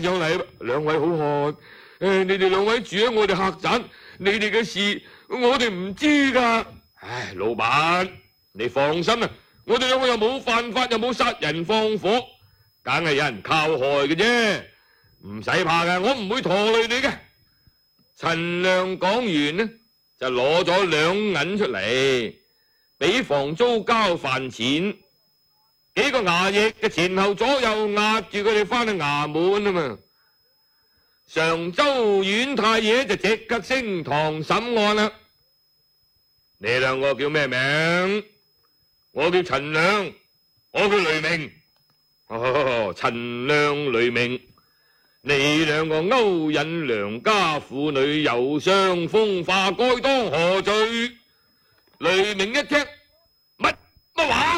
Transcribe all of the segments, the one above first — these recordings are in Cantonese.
上嚟。兩位好漢，你哋兩位住喺我哋客棧，你哋嘅事我哋唔知噶。唉，老闆，你放心啊，我哋兩個又冇犯法，又冇殺人放火，梗係有人靠害嘅啫，唔使怕噶，我唔會拖累你嘅。陳亮講完呢，就攞咗2銀出嚟，俾房租交飯錢。幾個衙役嘅前後左右壓住佢哋翻去衙門啊嘛。常州縣太爺就即刻升堂審案啦。你兩個叫咩名？我叫陳亮，我叫雷鳴。陳亮、雷鳴，你兩個勾引良家婦女，有傷風化，該當何罪？雷鳴一聽，乜話？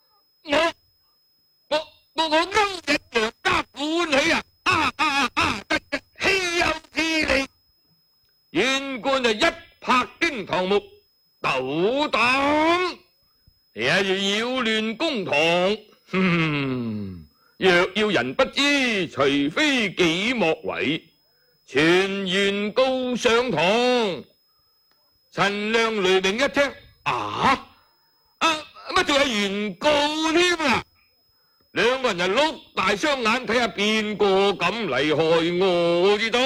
我勾引良家婦女啊！豈有此理！縣官就一拍驚堂木，斗膽也要擾亂公堂。若要人不知，除非己莫為。全縣告上堂。陳亮、雷鳴一聽，乜仲有原告添啊？兩個人就碌大雙眼睇下邊個敢嚟害我至得。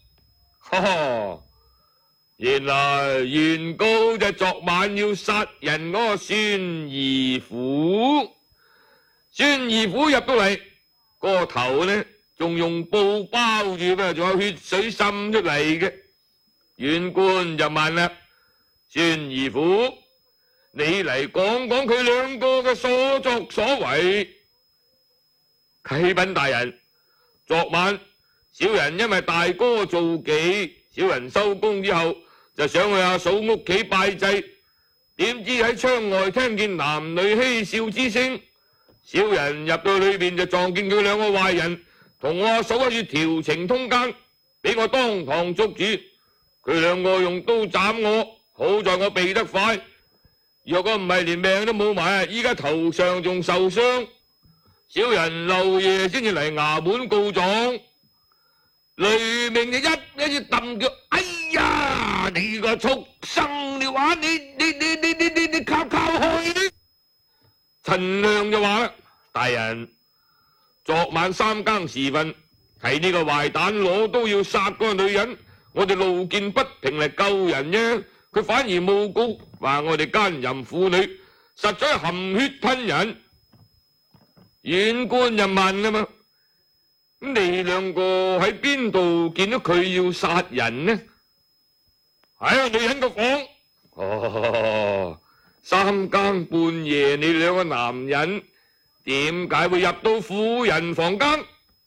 原來原告就昨晚要殺人嗰個孫二虎。孫二虎入到嚟，個頭呢仲用布包住咩？仲有血水滲出嚟嘅。縣官就問啦：孫二虎，你嚟講講佢兩個嘅所作所為。啟稟大人，昨晚小人因為大哥做妓，小人收工之後就想去阿嫂屋企拜祭，點知喺窗外聽見男女嬉笑之聲，小人入到裏邊就撞見佢兩個壞人同我阿嫂喺度調情通姦，俾我當堂捉住，佢兩個用刀斬我，好在我避得快，若果唔係連命都冇埋，依家頭上仲受傷。小人漏夜先至嚟衙門告狀。雷鳴就一揼腳，哎呀！你個畜生，你話你靠去！陳亮就話啦：大人，昨晚3更時分，係呢個壞蛋攞刀要殺嗰個女人，我哋路見不平嚟救人啫，佢反而誣告話我哋奸淫婦女，實在含血噴人。縣官就問啊嘛：你兩個喺邊度見到佢要殺人呢？喺女人個房。3更半夜，你兩個男人點解會入到婦人房間？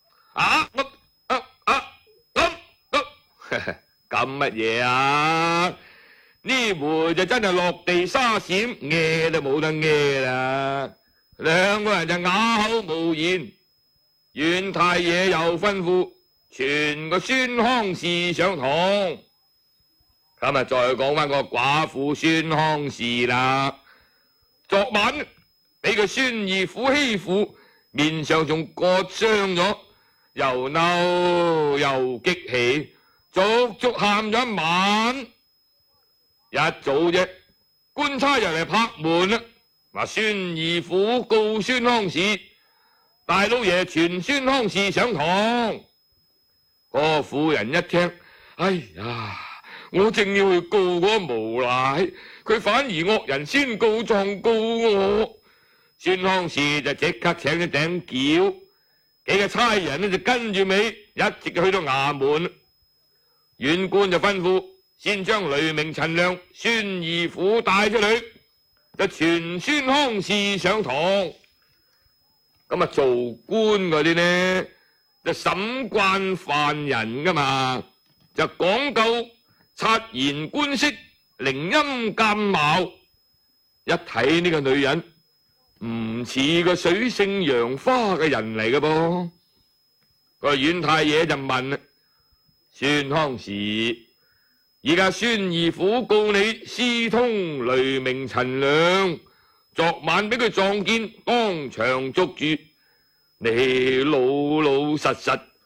咁乜嘢啊？呢回就真係落地沙閃，嗌都冇得嗌啦。兩個人就啞口無言。縣太爺又吩咐傳個孫康氏上堂。今日再講翻個寡婦孫康氏啦。昨晚俾個孫二虎欺負，面上仲割傷咗，又嬲又激氣，足足喊咗一晚。一早啫，官差又嚟拍門啦，話孫二虎告孫康氏，大老爺傳孫康氏上堂。個婦人一聽，哎呀，我正要去告嗰個無賴，佢反而惡人先告狀告我。孫康氏就即刻請咗頂轎，幾個差人呢就跟住尾，一直去到衙門。縣官就吩咐先將雷鳴、陳亮、孫二虎帶出去，就傳孫康氏上堂。咁啊，做官嗰啲呢就審慣犯人噶嘛，就講究察言觀色、靈音鑑貌。一睇呢個女人唔似個水性楊花嘅人嚟嘅噃。個縣太爺就問啦：孫康氏，而家孫二虎告你私通雷鳴、陳亮，昨晚俾佢撞見，當場捉住你，老老實實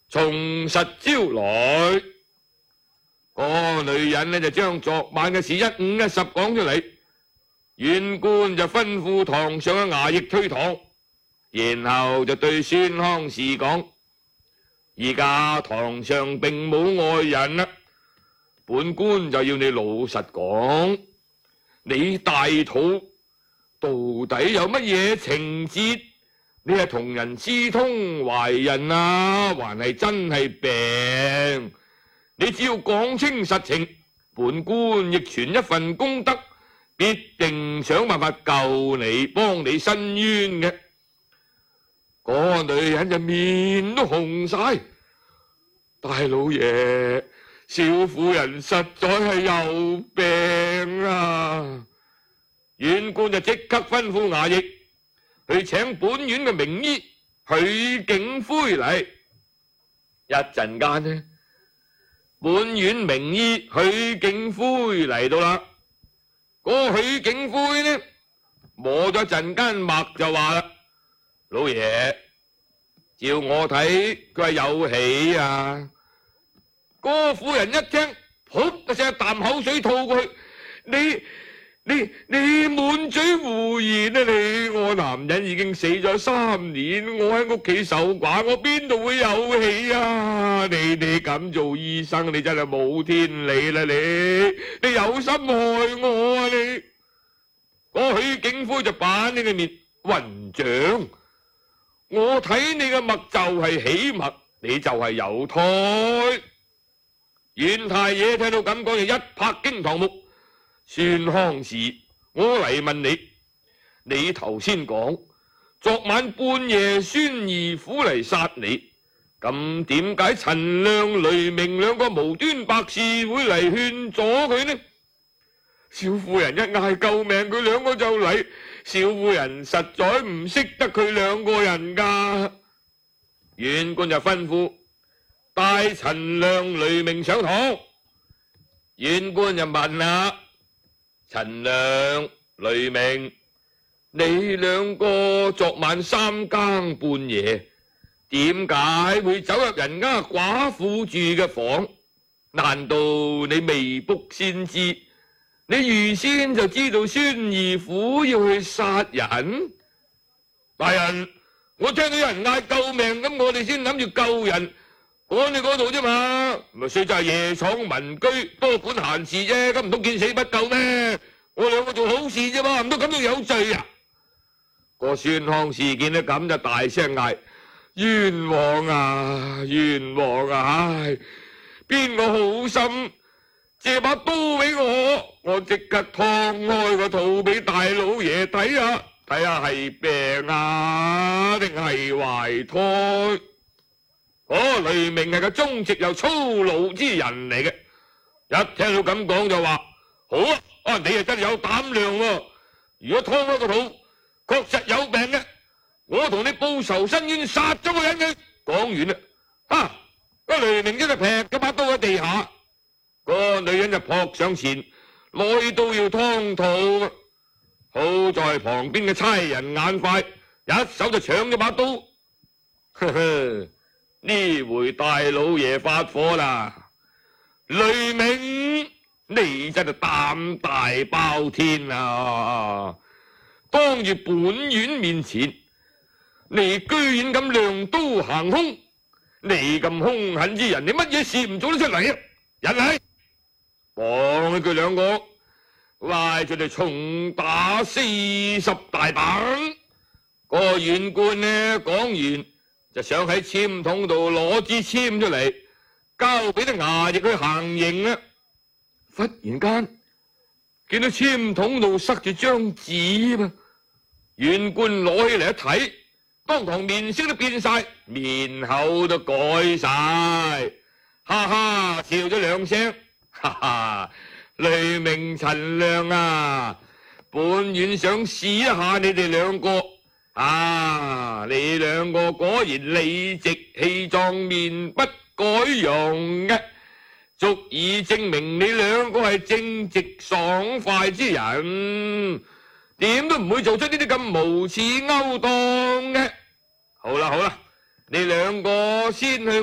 從實招來。個女人呢就將昨晚嘅事一五一十講出嚟，縣官就吩咐堂上嘅衙役退堂，然後就對孫康氏講：而家堂上並冇外人啦，本官就要你老實講，你大肚到底有乜嘢情節？你係同人私通懷孕啊，還係真係病？你只要講清實情，本官亦存一份功德，必定想辦法救你，幫你伸冤嘅。嗰個女人就面都紅晒，大老爺，少婦人實在係有病啊！縣官就即刻吩咐衙役去請本縣嘅名醫許景魁嚟。一陣間呢，本縣名醫許景魁嚟到啦。嗰個許景魁呢，摸咗陣間脈就話啦：老爺，照我睇佢係有喜啊！嗰個婦人一聽，噗一聲啖口水吐過去，你滿嘴胡言啊！我男人已經死咗3年，我喺屋企守寡，我邊度會有喜啊？你咁做醫生，你真係冇天理啦！你有心害我啊！你嗰許景魁就板你嘅面，混賬！我睇你嘅脈就係喜脈，你就係有胎。縣太爺聽到咁講，就一拍驚堂木。孫康氏，我嚟問你，你頭先講昨晚半夜孫二虎嚟殺你，咁點解陳亮、雷鳴兩個無端白事會嚟勸阻佢呢？少婦人一嗌救命，佢兩個就嚟。少婦人實在唔識得佢兩個人噶。縣官就吩咐帶陳亮、雷鳴上堂。縣官就問啦：陳亮、雷鳴，你兩個昨晚3更半夜，點解會走入人家寡婦住嘅房？難道你未卜先知？你預先就知道孫二虎要去殺人？大人，我聽到有人嗌救命，咁我哋先諗住救人，趕你嗰度啫嘛。咪雖則係夜闖民居，多管閒事啫，咁唔通見死不救咩？我兩個做好事啫嘛，唔通咁都有罪啊？個孫康氏見到咁就大聲嗌：冤枉啊，冤枉啊！唉，邊個好心借把刀俾我即刻劏開個肚俾大老爺睇下，睇下係病啊定係懷胎。雷鳴係個忠直又粗魯之人嚟嘅，一聽到咁講就話：好啊，你係真係有膽量喎！如果劏開個肚確實有病嘅，我同你報仇伸冤，殺咗個人嘅。講完啦，個雷鳴一就劈咗把刀喺地下。個女人就撲上前，攞刀要劏肚，好在旁邊嘅差人眼快，一手就搶咗把刀。呵呵，呢回大老爺發火啦！雷鳴，你真係膽大包天啊！當住本縣面前，你居然咁亮刀行兇，你咁兇狠之人，你乜嘢事唔做得出嚟啊？人嚟！綁佢兩個，拉出嚟重打40大板。個縣官呢講完，就想喺簽筒度攞支簽出嚟，交俾啲衙役去行刑啦。忽然間見到簽筒度塞住張紙嘛，縣官攞起嚟一睇，當堂面色都變晒，面口都改晒，哈哈笑咗2聲。哈哈，雷鳴、陳亮啊，本縣想試一下你哋兩個啊！你兩個果然理直氣壯、面不改容嘅，足以證明你兩個係正直爽快之人，點都唔會做出呢啲咁無恥勾當嘅。好啦，你兩個先去